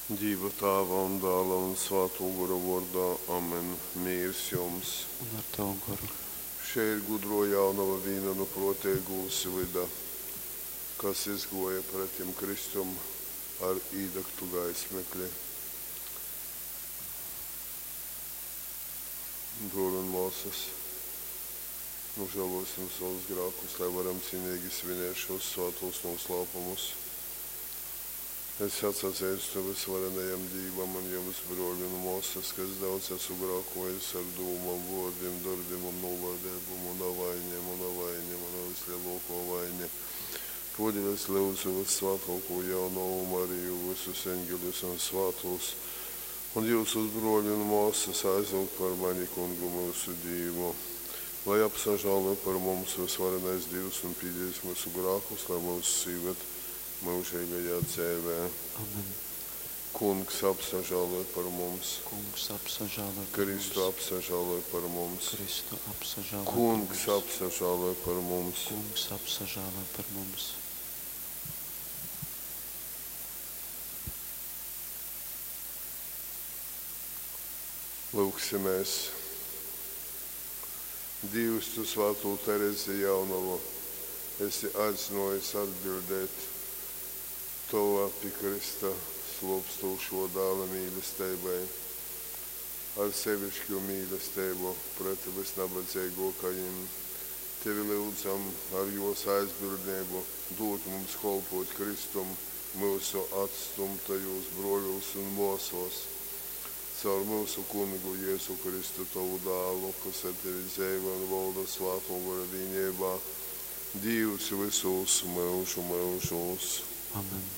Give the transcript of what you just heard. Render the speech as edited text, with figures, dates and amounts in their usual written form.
Dieva tēva un dēla un svētā gara vārdā. Amen. Mīrs jums. Un ar tavu garu. Šeit ir gudro jaunava vīna no protēgūsi vida, kas izgoja pretim Kristum ar īdaktu gaismekli. Broli un māsas, nožēlosim savus grēkus, lai varam cienīgi svinēt šos svētos noslēpumus. Es atsacēju to visvarenajam Dievam un jums, broļi un māsas, kas daudz esmu grēkojis ar domām, vārdiem, darbiem un novārdējumu un avainiem un vislielāko vaini. Podies lūdzu vissvētāko jauno Mariju, visus eņģeļus un svētos, un jūsus broļi un māsas aizlūgt par mani kungu mūsu Dievu, lai apsažālo par mums visvarenais Dievs un pīdīs mūsu grēkus, lai mūsu sīvet mūžīgajā dzīvē. Amen. Kungs apsažālo par mums. Kungs apsažālo par Kristu mums. apsažālo par mums. Kristu apsažālo Kungs par mums. apsažālo par mums. Kungs apsažālo par mums. Lūksimies. Dievs, tu svēto Terezi jaunavu, esi aicinājis atbildēt Tava pie Krista slopstošo dēla mīlestībai, ar sevišķu mīlestību pret visnabadzīgākajiem. Tevi lūdzam ar jos aizbildnību dot mums kalpot Kristum mūsu atstumtajos broļos un māsos, caur mūsu kungu Jēzu Kristu, Tavu dēlu, kas ar Tevi dzīvo un valda svētā gara vienībā, Dievs visos mūžu mūžos. Amen.